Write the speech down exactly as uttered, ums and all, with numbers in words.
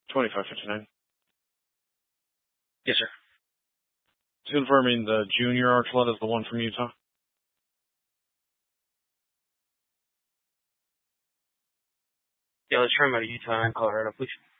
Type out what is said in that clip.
twenty-five fifty-nine. Yes, sir. Confirming the junior arc flood is the one from Utah. Yeah, let's try him out of Utah and Colorado, please.